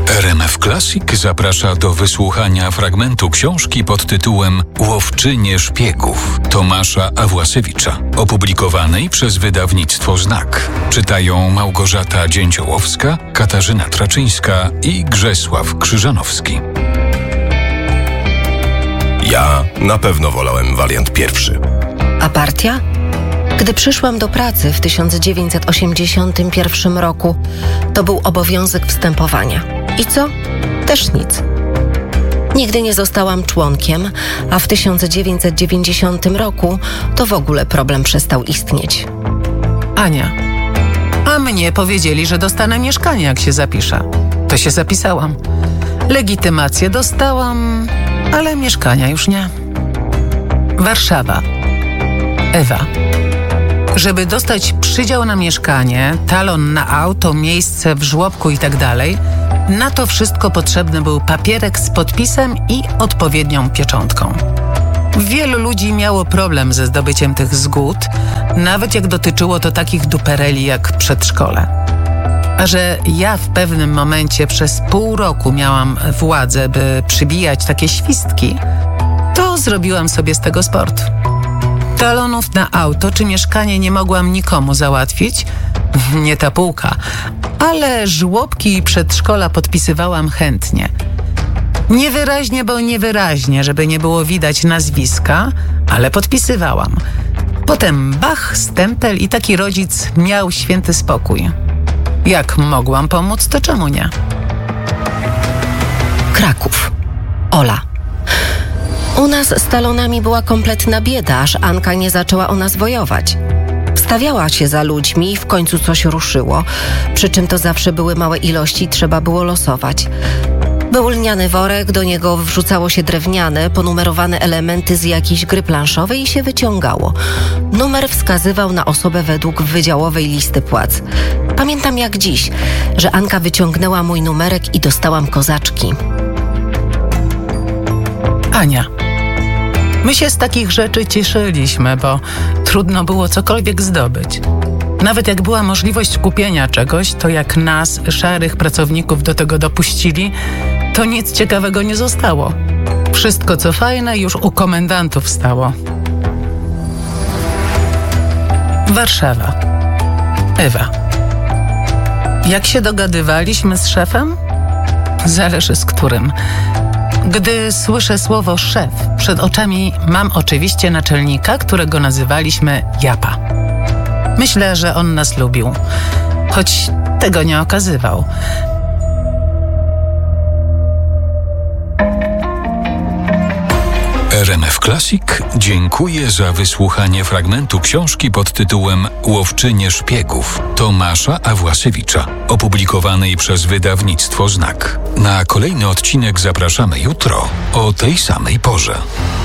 RMF Classic zaprasza do wysłuchania fragmentu książki pod tytułem Łowczynie szpiegów Tomasza Awłasiewicza, opublikowanej przez wydawnictwo Znak. Czytają Małgorzata Dzięciołowska, Katarzyna Traczyńska i Grzesław Krzyżanowski. Ja na pewno wolałem wariant pierwszy. A partia? Gdy przyszłam do pracy w 1981 roku, to był obowiązek wstępowania. I co? Też nic. Nigdy nie zostałam członkiem, a w 1990 roku to w ogóle problem przestał istnieć. Ania, a mnie powiedzieli, że dostanę mieszkanie, jak się zapiszę. To się zapisałam. Legitymację dostałam, ale mieszkania już nie. Warszawa. Ewa. Żeby dostać przydział na mieszkanie, talon na auto, miejsce w żłobku i tak dalej, na to wszystko potrzebny był papierek z podpisem i odpowiednią pieczątką. Wielu ludzi miało problem ze zdobyciem tych zgód, nawet jak dotyczyło to takich dupereli jak przedszkole. A że ja w pewnym momencie przez pół roku miałam władzę, by przybijać takie świstki, to zrobiłam sobie z tego sport. Talonów na auto czy mieszkanie nie mogłam nikomu załatwić, nie ta półka, ale żłobki i przedszkola podpisywałam chętnie. Niewyraźnie, bo niewyraźnie, żeby nie było widać nazwiska, ale podpisywałam. Potem bach, stempel i taki rodzic miał święty spokój. Jak mogłam pomóc, to czemu nie? Kraków. Ola. U nas z talonami była kompletna bieda, aż Anka nie zaczęła o nas wojować. Wstawiała się za ludźmi i w końcu coś ruszyło, przy czym to zawsze były małe ilości i trzeba było losować. Był lniany worek, do niego wrzucało się drewniane, ponumerowane elementy z jakiejś gry planszowej i się wyciągało. Numer wskazywał na osobę według wydziałowej listy płac. Pamiętam jak dziś, że Anka wyciągnęła mój numerek i dostałam kozaczki. Ania. My się z takich rzeczy cieszyliśmy, bo trudno było cokolwiek zdobyć. Nawet jak była możliwość kupienia czegoś, to jak nas, szarych pracowników, do tego dopuścili, to nic ciekawego nie zostało. Wszystko co fajne już u komendantów stało. Warszawa. Ewa. Jak się dogadywaliśmy z szefem? Zależy z którym. Gdy słyszę słowo szef, przed oczami mam oczywiście naczelnika, którego nazywaliśmy Japa. Myślę, że on nas lubił, choć tego nie okazywał. RMF Classic dziękuję za wysłuchanie fragmentu książki pod tytułem Łowczynie szpiegów Tomasza Awłasiewicza, opublikowanej przez wydawnictwo Znak. Na kolejny odcinek zapraszamy jutro o tej samej porze.